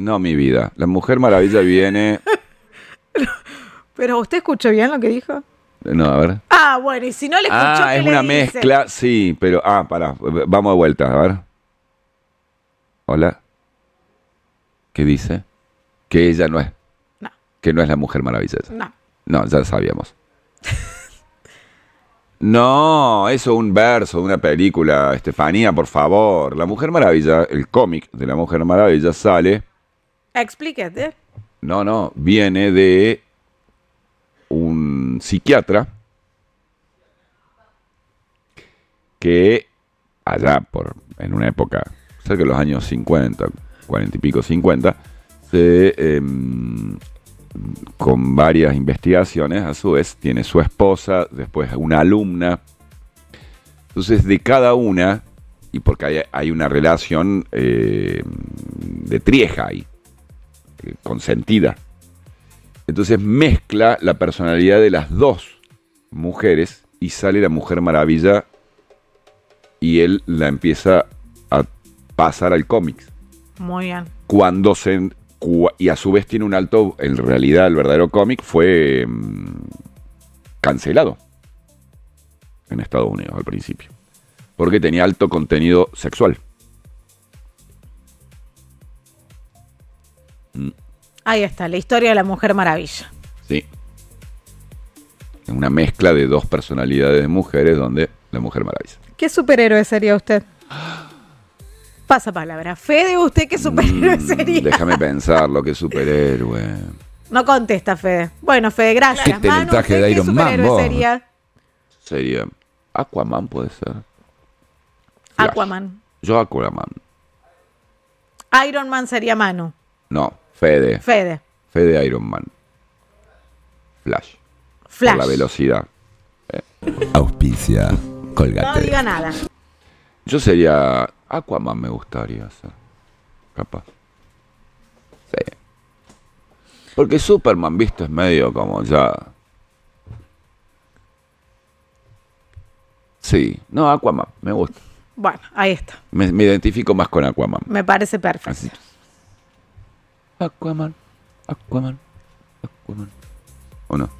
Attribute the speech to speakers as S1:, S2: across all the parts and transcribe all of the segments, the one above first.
S1: No, mi vida. La Mujer Maravilla viene...
S2: Pero ¿usted escuchó bien lo que dijo?
S1: No, a ver.
S2: Ah, bueno, y si no le escuchó, ¿qué
S1: Es
S2: le
S1: una
S2: dice?
S1: mezcla, sí, pero... pará, vamos de vuelta, a ver. Hola. ¿Qué dice? Que ella no es...
S2: No.
S1: Que no es la Mujer Maravilla.
S2: No.
S1: No, ya sabíamos. No, eso es un verso de una película, Estefanía, por favor. La Mujer Maravilla, el cómic de la Mujer Maravilla sale...
S2: Explíquete.
S1: No, viene de un psiquiatra que allá en una época, cerca de los años 50, 40 y pico, 50, con varias investigaciones, a su vez, tiene su esposa, después una alumna. Entonces, de cada una, y porque hay una relación de trieja ahí, consentida. Entonces mezcla la personalidad de las dos mujeres y sale la Mujer Maravilla y él la empieza a pasar al cómic.
S2: Muy bien.
S1: Y a su vez tiene un alto, en realidad el verdadero cómic fue cancelado en Estados Unidos al principio, porque tenía alto contenido sexual.
S2: Ahí está, la historia de la Mujer Maravilla.
S1: Sí. Es una mezcla de dos personalidades de mujeres donde la Mujer Maravilla.
S2: ¿Qué superhéroe sería usted? Pasa palabra. Fede, ¿usted qué superhéroe sería?
S1: Déjame pensarlo, qué superhéroe.
S2: No contesta, Fede. Bueno, Fede, gracias.
S1: Este es el traje de Iron Man,
S2: superhéroe
S1: vos.
S2: sería?
S1: Aquaman, puede ser. Flash.
S2: Aquaman.
S1: Yo Aquaman.
S2: Iron Man sería Manu.
S1: No, Fede Iron Man. Flash. Por la velocidad.
S3: Auspicia Colgate.
S2: No diga nada.
S1: Yo sería... Aquaman me gustaría ser. Capaz. Sí. Porque Superman, viste, es medio como ya... Sí. No, Aquaman, me gusta.
S2: Bueno, ahí está.
S1: Me identifico más con Aquaman.
S2: Me parece perfecto.
S1: Así. Aquaman. ¿O no?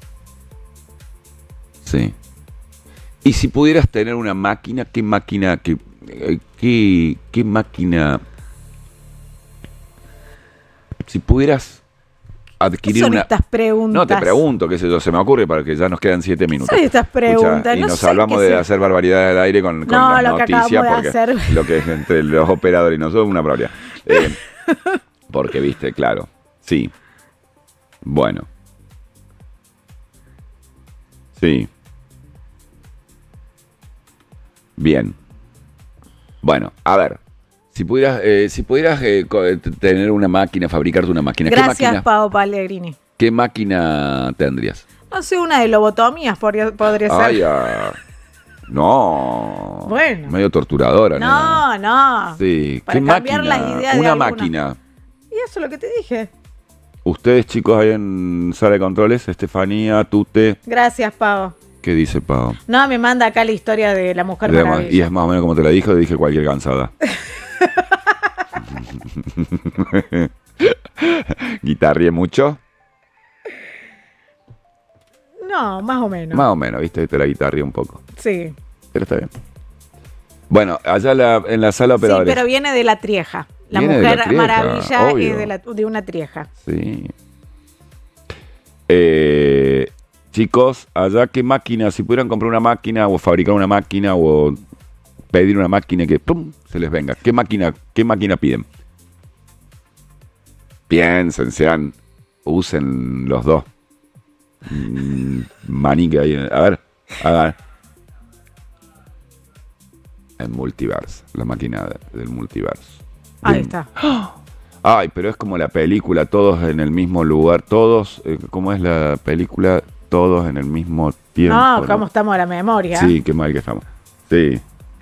S1: Sí. Y si pudieras tener una máquina, ¿qué máquina? ¿Qué máquina? Si pudieras adquirir
S2: ¿Qué son
S1: una...
S2: estas preguntas?
S1: No, te pregunto, qué sé yo, se me ocurre para que ya nos quedan 7 minutos.
S2: Son estas preguntas.
S1: Escucha, y
S2: no
S1: nos
S2: sé
S1: salvamos
S2: qué
S1: de
S2: sé.
S1: hacer barbaridades al aire con las
S2: lo que
S1: noticias,
S2: acabamos de
S1: porque
S2: hacer.
S1: lo que es entre los operadores y nosotros es una probabilidad. Porque, viste, claro. Sí. Bueno. Sí. Bien. Bueno, a ver. Si pudieras tener una máquina, fabricarte una máquina,
S2: Gracias, Pao Pellegrini.
S1: ¿qué máquina tendrías?
S2: No sé, una de lobotomías podría ser.
S1: Ay, no.
S2: Bueno.
S1: Medio torturadora, ¿no?
S2: No.
S1: Sí.
S2: Para
S1: ¿Qué
S2: cambiar
S1: máquina?
S2: las ideas de
S1: Una
S2: alguna.
S1: máquina.
S2: Y eso es lo que te dije.
S1: Ustedes, chicos, ahí en sala de controles, Estefanía, Tute.
S2: Gracias, Pao.
S1: ¿Qué dice Pau?
S2: No, me manda acá la historia de la Mujer Maravilla.
S1: Y es más o menos como te la dijo, dije cualquier cansada. ¿Guitarrié mucho?
S2: No, más o menos.
S1: Más o menos, viste, te la guitarrié un poco.
S2: Sí.
S1: Pero está bien. Bueno, allá en la sala
S2: Sí,
S1: operadores.
S2: pero viene de la trieja. La
S1: Viene de
S2: Mujer
S1: la trieja,
S2: Maravilla
S1: obvio.
S2: es de una trieja.
S1: Sí. Chicos, allá qué máquina, si pudieran comprar una máquina o fabricar una máquina o pedir una máquina que ¡pum! Se les venga. ¿Qué máquina piden? Piensen, usen los dos. Maní que hay. A ver. El multiverso, la máquina del multiverso.
S2: Ahí está.
S1: Ay, pero es como la película, todos en el mismo lugar, todos, ¿cómo es la película? Todos en el mismo tiempo.
S2: No, ¿cómo estamos a la memoria?
S1: Sí, qué mal que estamos. Sí.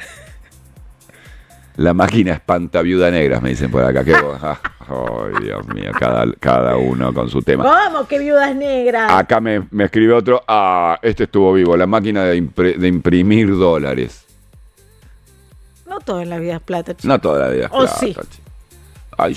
S1: La máquina espanta viuda negras, me dicen por acá. Ay, Dios mío, cada uno con su tema.
S2: ¿Cómo que viudas negras?
S1: Acá me escribe otro. Este estuvo vivo. La máquina de imprimir dólares.
S2: No todo en la vida es plata, chico.
S1: No toda la vida es
S2: O
S1: plata,
S2: sí.
S1: chico.